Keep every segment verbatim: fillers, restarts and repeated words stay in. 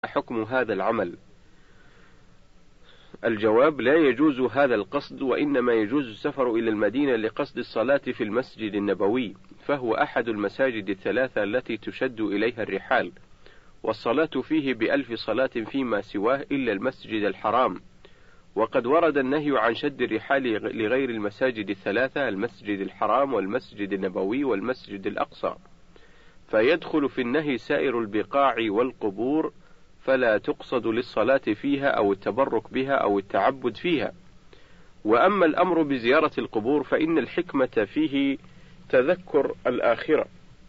حكم هذا العمل؟ الجواب: لا يجوز هذا القصد، وإنما يجوز السفر إلى المدينة لقصد الصلاة في المسجد النبوي، فهو أحد المساجد الثلاثة التي تشد إليها الرحال، والصلاة فيه بألف صلاة فيما سواه إلا المسجد الحرام. وقد ورد النهي عن شد الرحال لغير المساجد الثلاثة، المسجد الحرام والمسجد النبوي والمسجد الأقصى، فيدخل في النهي سائر البقاع والقبور، فلا تقصد للصلاة فيها أو التبرك بها أو التعبد فيها. وأما الأمر بزيارة القبور فإن الحكمة فيه تذكر الآخرة،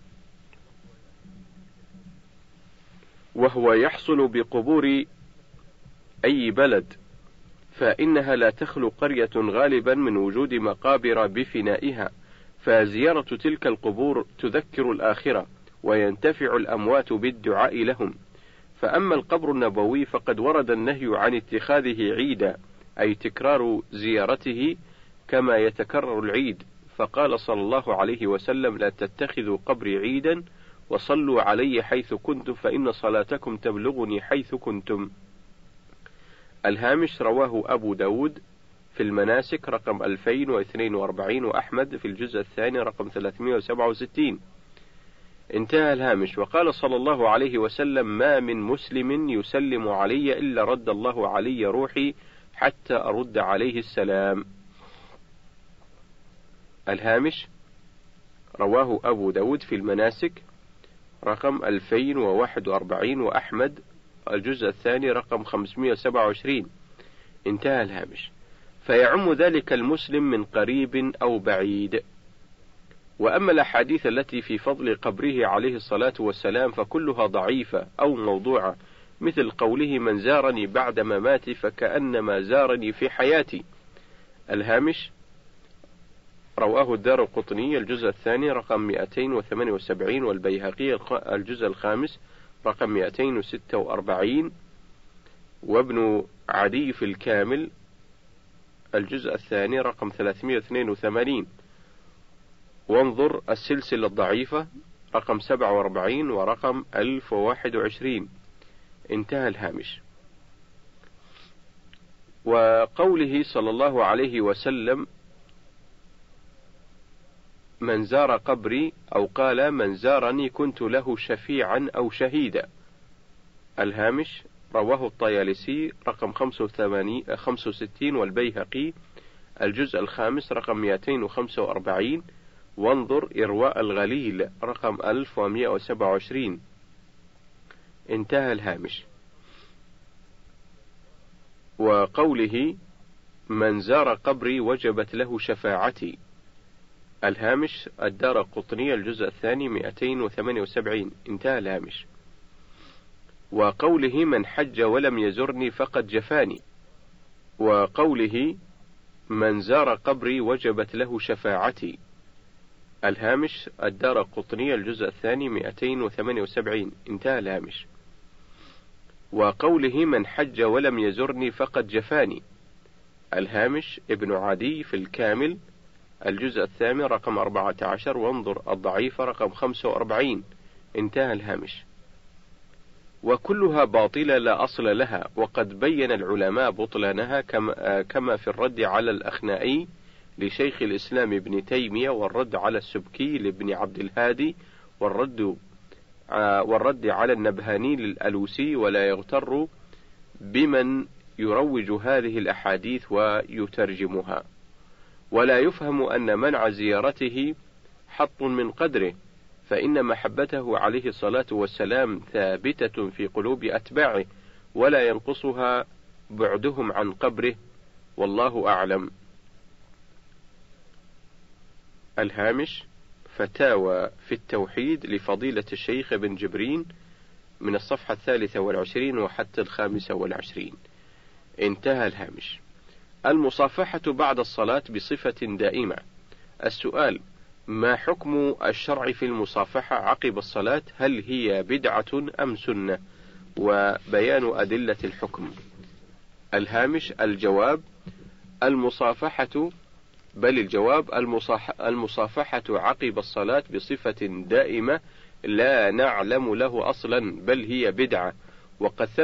وهو يحصل بقبور أي بلد، فإنها لا تخلو قرية غالبا من وجود مقابر بفنائها، فزيارة تلك القبور تذكر الآخرة، وينتفع الأموات بالدعاء لهم. فأما القبر النبوي فقد ورد النهي عن اتخاذه عيدا، أي تكرار زيارته كما يتكرر العيد، فقال صلى الله عليه وسلم: لا تتخذوا قبري عيدا، وصلوا علي حيث كنتم، فإن صلاتكم تبلغني حيث كنتم. الهامش: رواه أبو داود في المناسك رقم ألفين واثنين وأربعين، وأحمد في الجزء الثاني رقم ثلاثمائة وسبعة وستين. انتهى الهامش. وقال صلى الله عليه وسلم: ما من مسلم يسلم علي إلا رد الله علي روحي حتى أرد عليه السلام. الهامش: رواه أبو داود في المناسك رقم ألفين وواحد وأربعين، وأحمد الجزء الثاني رقم خمسمائة وسبعة وعشرين. انتهى الهامش. فيعم ذلك المسلم من قريب أو بعيد. وأما الأحاديث التي في فضل قبره عليه الصلاة والسلام فكلها ضعيفة أو موضوعة، مثل قوله: من زارني بعد مماتي فكأنما زارني في حياتي. الهامش: رواه الدارقطني الجزء الثاني رقم مئتين وثمانية وسبعين، والبيهقي الجزء الخامس رقم مئتين وستة وأربعين، وابن عدي في الكامل الجزء الثاني رقم ثلاثمائة واثنين وثمانين. وانظر السلسلة الضعيفة رقم سبعة وأربعين ورقم ألف وواحد وعشرين. انتهى الهامش. وقوله صلى الله عليه وسلم: من زار قبري، أو قال: من زارني كنت له شفيعا أو شهيدا. الهامش: رواه الطيالسي رقم خمسة وستين، والبيهقي الجزء الخامس رقم مئتين وخمسة وأربعين، وانظر إرواء الغليل رقم ألف ومئة وسبعة وعشرين. انتهى الهامش. وقوله: من زار قبري وجبت له شفاعتي. الهامش: الدارقطني الجزء الثاني مئتين وثمانية وسبعين. انتهى الهامش. وقوله: من حج ولم يزرني فقد جفاني. وقوله: من زار قبري وجبت له شفاعتي. الهامش: الدارقطني الجزء الثاني مئتين وثمانية وسبعين. انتهى الهامش. وقوله: من حج ولم يزرني فقد جفاني. الهامش: ابن عدي في الكامل الجزء الثامن رقم أربعة عشر، وانظر الضعيف رقم خمسة وأربعين. انتهى الهامش. وكلها باطلة لا أصل لها، وقد بين العلماء بطلانها كما, كما في الرد على الأخنائي لشيخ الإسلام ابن تيمية، والرد على السبكي لابن عبد الهادي، والرد والرد على النبهاني للألوسي. ولا يغتر بمن يروج هذه الأحاديث ويترجمها. ولا يفهم أن منع زيارته حط من قدره، فإن محبته عليه الصلاة والسلام ثابتة في قلوب أتباعه، ولا ينقصها بعدهم عن قبره، والله أعلم. الهامش: فتاوى في التوحيد لفضيلة الشيخ ابن جبرين، من الصفحة الثالثة والعشرين وحتى الخامسة والعشرين. انتهى الهامش. المصافحة بعد الصلاة بصفة دائمة. السؤال: ما حكم الشرع في المصافحة عقب الصلاة؟ هل هي بدعة أم سنة؟ وبيان أدلة الحكم. الهامش: الجواب: المصافحة بل الجواب المصافحة عقب الصلاة بصفة دائمة لا نعلم له أصلا، بل هي بدعة، وقد